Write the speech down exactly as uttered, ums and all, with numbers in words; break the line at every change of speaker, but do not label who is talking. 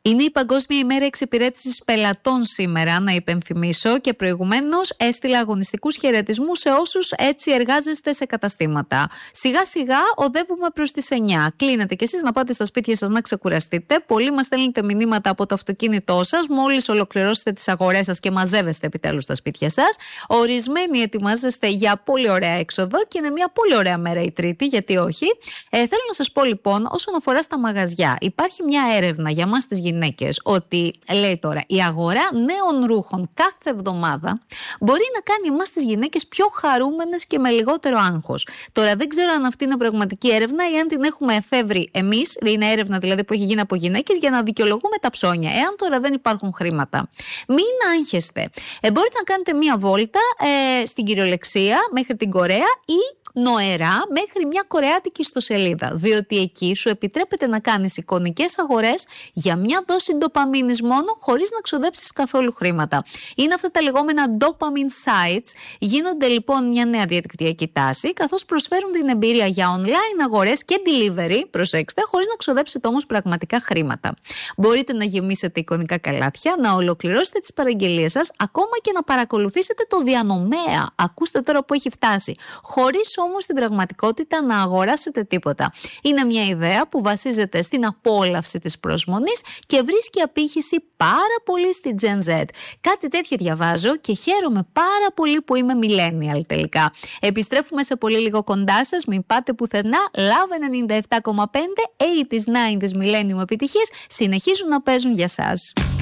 Είναι η Παγκόσμια ημέρα εξυπηρέτησης πελατών σήμερα, να υπενθυμίσω, και προηγουμένως έστειλα αγωνιστικούς χαιρετισμούς σε όσους έτσι εργάζεστε σε καταστήματα. Σιγά σιγά οδεύουμε προς τις εννιά. Κλείνετε κι εσείς να πάτε στα σπίτια σας να ξεκουραστείτε. Πολλοί μας στέλνετε μηνύματα από το αυτοκίνητό σας, μόλις ολοκληρώσετε τις αγορές σας και μαζεύεστε επιτέλους στα σπίτια σας. Ορισμένοι ετοιμάζεστε για πολύ ωραία έξοδο και είναι μια πολύ ωραία μέρα η Τρίτη, γιατί όχι. Ε, θέλω να σας πω λοιπόν, όσον αφορά στα μαγαζιά, υπάρχει μια έρευνα για μας τις γυναίκες ότι λέει τώρα η αγορά νέων ρούχων κάθε εβδομάδα μπορεί να κάνει εμάς τις γυναίκες πιο χαρούμενες και με λιγότερο άγχος. Τώρα δεν ξέρω αν αυτή είναι πραγματική έρευνα ή αν την έχουμε εφεύρει εμείς, είναι έρευνα δηλαδή που έχει γίνει από γυναίκες για να δικαιολογούμε τα ψώνια. Εάν τώρα δεν υπάρχουν χρήματα, μην άγχεστε. Ε, μπορείτε να κάνετε μία βόλτα ε, στην κυριολεξία μέχρι την Κορέα ή νοερά μέχρι μια κορεάτικη ιστοσελίδα, διότι εκεί σου επιτρέπεται να κάνεις εικονικές αγορές για μια δόση ντοπαμίνης μόνο, χωρίς να ξοδέψεις καθόλου χρήματα. Είναι αυτά τα λεγόμενα dopamine sites. Γίνονται λοιπόν μια νέα διαδικτυακή τάση, καθώς προσφέρουν την εμπειρία για online αγορές και delivery, προσέξτε, χωρίς να ξοδέψετε όμως πραγματικά χρήματα. Μπορείτε να γεμίσετε εικονικά καλάθια, να ολοκληρώσετε τις παραγγελίες σας, ακόμα και να παρακολουθήσετε το διανομέα. Ακούστε τώρα που έχει φτάσει, χωρίς όμως στην πραγματικότητα να αγοράσετε τίποτα. Είναι μια ιδέα που βασίζεται στην απόλαυση της προσμονής και βρίσκει απήχηση πάρα πολύ στη Gen Z. Κάτι τέτοιο διαβάζω και χαίρομαι πάρα πολύ που είμαι millennial τελικά. Επιστρέφουμε σε πολύ λίγο κοντά σας, μην πάτε πουθενά. Love ενενήντα επτά κόμμα πέντε, ογδόντα, ενενήντα Millennium επιτυχίες συνεχίζουν να παίζουν για σας.